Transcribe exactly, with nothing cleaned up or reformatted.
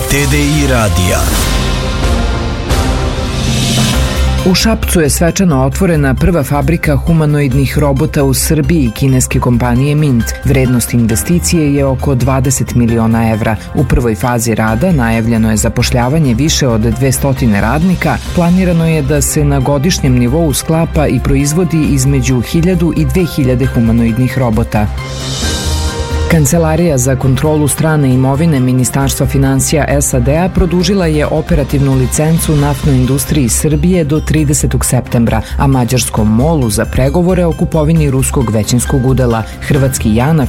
T D I radija. U Šapcu je svečano otvorena prva fabrika humanoidnih robota u Srbiji kineske kompanije Mint. Vrednost investicije je oko dvadeset miliona evra. U prvoj fazi rada najavljeno je zapošljavanje više od dvesta radnika. Planirano je da se na godišnjem nivou sklapa i proizvodi između hiljadu i dve hiljade humanoidnih robota. Kancelarija za kontrolu strane imovine Ministarstva finansija S A D-a produžila je operativnu licencu naftnoj industriji Srbije do tridesetog septembra, a mađarskom molu za pregovore o kupovini ruskog većinskog udela. Hrvatski JANAF